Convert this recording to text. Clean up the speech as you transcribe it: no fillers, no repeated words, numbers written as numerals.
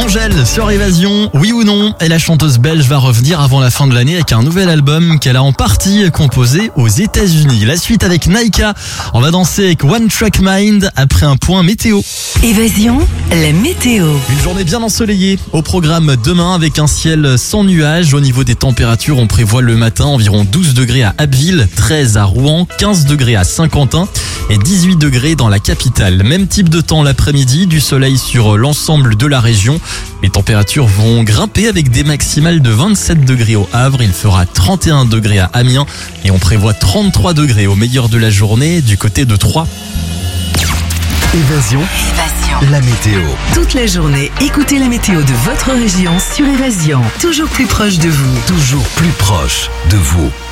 Angèle sur Évasion, oui ou non? Et la chanteuse belge va revenir avant la fin de l'année avec un nouvel album qu'elle a en partie composé aux États-Unis. La suite avec Naika. On va danser avec One Track Mind après un point météo. Évasion, la météo. Une journée bien ensoleillée au programme demain avec un ciel sans nuages. Au niveau des températures, on prévoit le matin environ 12 degrés à Abbeville, 13 à Rouen, 15 degrés à Saint-Quentin et 18 degrés dans la capitale. Même type de temps l'après-midi, du soleil sur l'ensemble de la région. Les températures vont grimper avec des maximales de 27 degrés au Havre. Il fera 31 degrés à Amiens et on prévoit 33 degrés au meilleur de la journée du côté de Troyes. Évasion, la météo. Toute la journée, écoutez la météo de votre région sur Évasion. Toujours plus proche de vous. Toujours plus proche de vous.